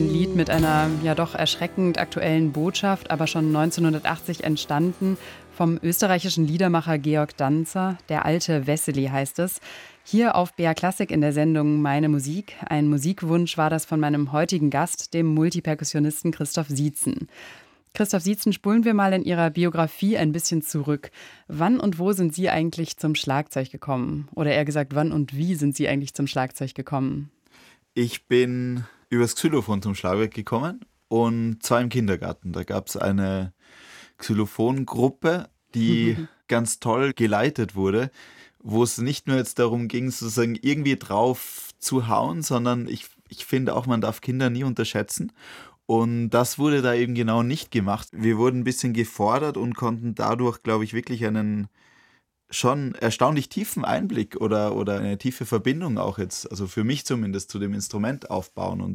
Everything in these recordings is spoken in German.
ein Lied mit einer ja doch erschreckend aktuellen Botschaft, aber schon 1980 entstanden, vom österreichischen Liedermacher Georg Danzer. Der alte Wessely heißt es. Hier auf BR Klassik in der Sendung Meine Musik. Ein Musikwunsch war das von meinem heutigen Gast, dem Multiperkussionisten Christoph Sietzen. Christoph Sietzen, spulen wir mal in Ihrer Biografie ein bisschen zurück. Wann und wo sind Sie eigentlich zum Schlagzeug gekommen? Oder eher gesagt, wann und wie sind Sie eigentlich zum Schlagzeug gekommen? Ich bin übers Xylophon zum Schlagwerk gekommen und zwar im Kindergarten. Da gab es eine Xylophongruppe, die ganz toll geleitet wurde, wo es nicht nur jetzt darum ging, sozusagen irgendwie drauf zu hauen, sondern ich finde auch, man darf Kinder nie unterschätzen. Und das wurde da eben genau nicht gemacht. Wir wurden ein bisschen gefordert und konnten dadurch, glaube ich, wirklich einen schon erstaunlich tiefen Einblick oder eine tiefe Verbindung auch jetzt, also für mich zumindest, zu dem Instrument aufbauen. Und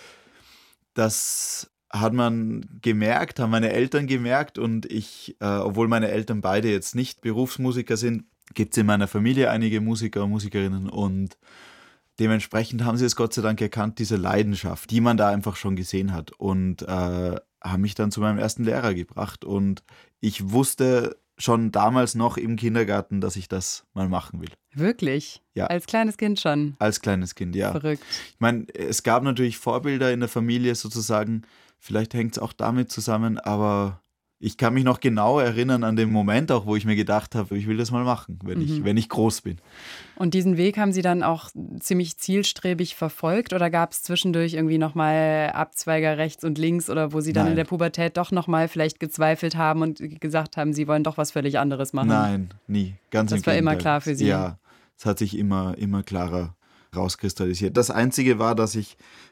das hat man gemerkt, haben meine Eltern gemerkt und ich, obwohl meine Eltern beide jetzt nicht Berufsmusiker sind, gibt es in meiner Familie einige Musiker und Musikerinnen und dementsprechend haben sie es Gott sei Dank erkannt, diese Leidenschaft, die man da einfach schon gesehen hat und haben mich dann zu meinem ersten Lehrer gebracht und ich wusste schon damals noch im Kindergarten, dass ich das mal machen will. Wirklich? Ja. Als kleines Kind schon? Als kleines Kind, ja. Verrückt. Ich meine, es gab natürlich Vorbilder in der Familie sozusagen, vielleicht hängt es auch damit zusammen, aber ich kann mich noch genau erinnern an den Moment auch, wo ich mir gedacht habe, ich will das mal machen, wenn ich groß bin. Und diesen Weg haben Sie dann auch ziemlich zielstrebig verfolgt oder gab es zwischendurch irgendwie nochmal Abzweiger rechts und links oder wo Sie dann in der Pubertät doch nochmal vielleicht gezweifelt haben und gesagt haben, Sie wollen doch was völlig anderes machen? Nein, nie. Ganz im Das war Gegenteil. immer klar für Sie? Ja, es hat sich immer klarer rauskristallisiert. Das Einzige war, dass ich